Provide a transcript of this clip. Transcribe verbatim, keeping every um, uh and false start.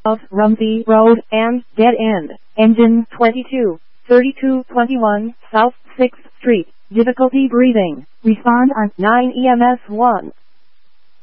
of Rumsey Road and Dead End, engine twenty-two, thirty-two twenty-one South sixth Street, difficulty breathing. Respond on nine E M S one.